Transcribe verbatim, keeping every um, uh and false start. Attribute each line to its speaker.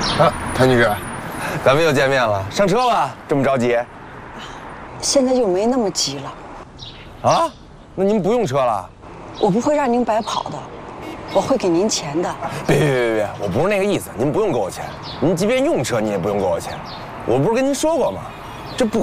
Speaker 1: 啊，谭女士，
Speaker 2: 咱们又见面了，上车吧，这么着急？
Speaker 3: 现在就没那么急了。
Speaker 2: 啊？那您不用车了？
Speaker 3: 我不会让您白跑的，我会给您钱的。
Speaker 2: 别别别别，我不是那个意思，您不用给我钱，您即便用车，您也不用给我钱。我不是跟您说过吗？这不